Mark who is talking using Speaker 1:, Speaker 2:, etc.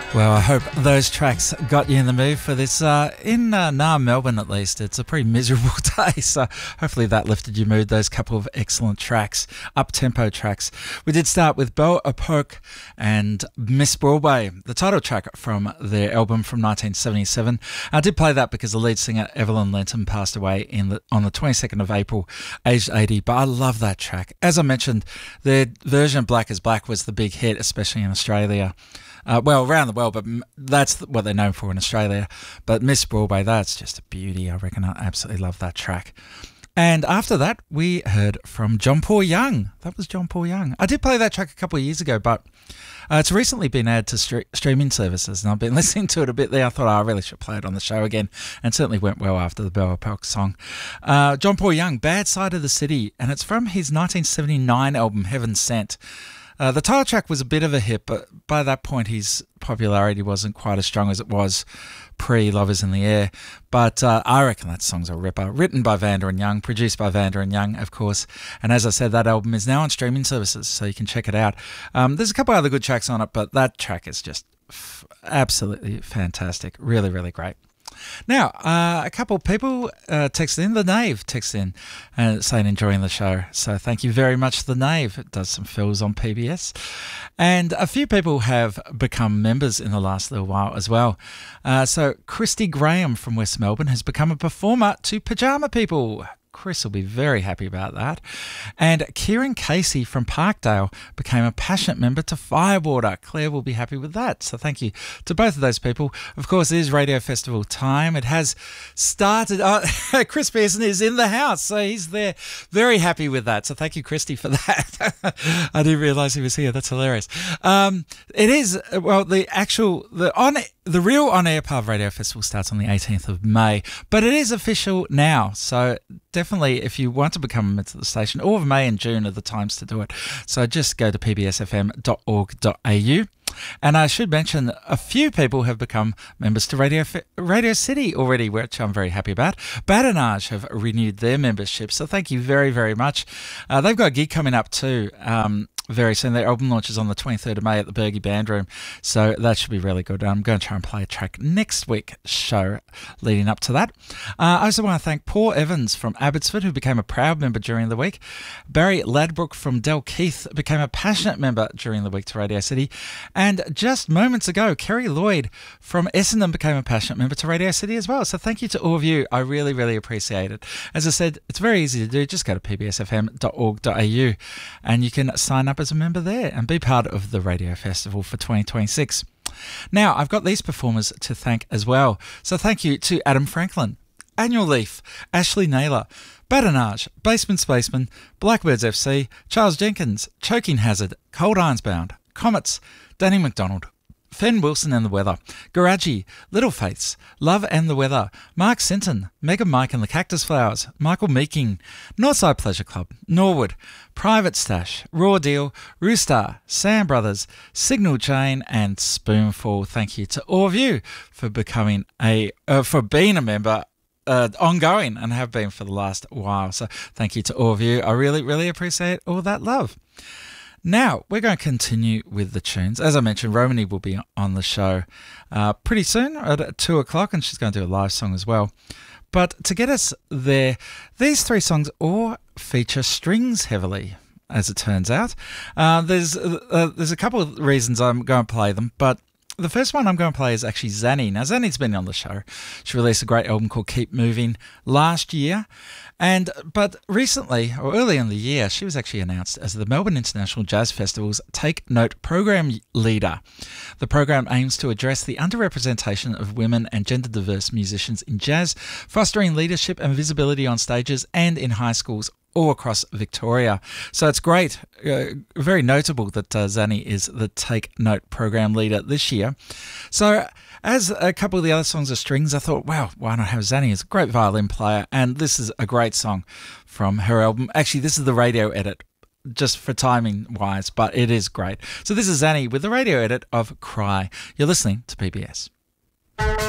Speaker 1: Well, I hope those tracks got you in the mood for this. In Melbourne, at least, it's a pretty miserable day, so hopefully that lifted your mood. Those couple of excellent tracks, up-tempo tracks. We did start with Beau Epoch and Miss Broadway, the title track from their album from 1977. I did play that because the lead singer, Evelyn Lenton, passed away on the 22nd of April, aged 80, but I love that track. As I mentioned, their version of Black is Black was the big hit, especially in Australia. Well, around the world, but that's what they're known for in Australia. But Miss Broadway, that's just a beauty. I reckon I absolutely love that track. And after that, we heard from John Paul Young. That was John Paul Young. I did play that track a couple of years ago, but it's recently been added to streaming services, and I've been listening to it a bit there. I thought, I really should play it on the show again, and certainly went well after the Beau Epoch song. John Paul Young, Bad Side of the City, and it's from his 1979 album, Heaven Sent. The title track was a bit of a hit, but by that point his popularity wasn't quite as strong as it was pre-Love Is in the Air. But I reckon that song's a ripper. Written by Vanda and Young, produced by Vanda and Young, of course. And as I said, that album is now on streaming services, so you can check it out. There's a couple other good tracks on it, but that track is just absolutely fantastic. Really, really great. Now, a couple of people texted in. The Knave texted in saying enjoying the show. So thank you very much, The Knave. It does some fills on PBS. And a few people have become members in the last little while as well. So Christy Graham from West Melbourne has become a performer to Pajama People. Chris will be very happy about that. And Kieran Casey from Parkdale became a passionate member to Firewater. Claire will be happy with that. So thank you to both of those people. Of course, it is Radio Festival time. It has started. Chris Pearson is in the house, so he's there. Very happy with that. So thank you, Christy, for that. I didn't realise he was here. That's hilarious. It is, well, the real on-air part of Radio Festival starts on the 18th of May, but it is official now. So definitely, if you want to become a member of the station, all of May and June are the times to do it. So just go to pbsfm.org.au. And I should mention a few people have become members to Radio City already, which I'm very happy about. Badinage have renewed their membership, so thank you very, very much. They've got a gig coming up too. Very soon. Their album launches on the 23rd of May at the Bergie Band Room, so that should be really good. I'm going to try and play a track next week's show leading up to that. I also want to thank Paul Evans from Abbotsford, who became a proud member during the week. Barry Ladbrook from Dalkeith became a passionate member during the week to Radio City. And just moments ago, Kerry Lloyd from Essendon became a passionate member to Radio City as well. So thank you to all of you. I really, really appreciate it. As I said, it's very easy to do. Just go to pbsfm.org.au and you can sign up as a member there and be part of the Radio Festival for 2026. Now, I've got these performers to thank as well. So thank you to Adam Franklin, Annual Leaf, Ashley Naylor, Badinage, Basement Spaceman, Blackbirds FC, Charles Jenkins, Choking Hazard, Cold Irons Bound, Comets, Danny McDonald, Fen Wilson and the Weather, Garaji, Little Faiths, Love and the Weather, Mark Sinton, Mega Mike and the Cactus Flowers, Michael Meeking, Northside Pleasure Club, Norwood, Private Stash, Raw Deal, Roostar, Sam Brothers, Signal Chain and Spoonful. Thank you to all of you for becoming for being a member ongoing and have been for the last while. So thank you to all of you. I really, really appreciate all that love. Now, we're going to continue with the tunes. As I mentioned, Romany will be on the show pretty soon at 2 o'clock, and she's going to do a live song as well. But to get us there, these three songs all feature strings heavily, as it turns out. There's a couple of reasons I'm going to play them, but the first one I'm going to play is actually Zanny. Now, Zanny's been on the show. She released a great album called Keep Moving last year. But recently, or early in the year, she was actually announced as the Melbourne International Jazz Festival's Take Note program leader. The program aims to address the underrepresentation of women and gender-diverse musicians in jazz, fostering leadership and visibility on stages and in high schools all across Victoria. So it's great, very notable that Zanny is the Take Note program leader this year. So as a couple of the other songs are strings, I thought, wow, why not have Zanny as a great violin player? And this is a great song from her album. Actually, this is the radio edit, just for timing wise, but it is great. So this is Zanny with the radio edit of Cry. You're listening to PBS.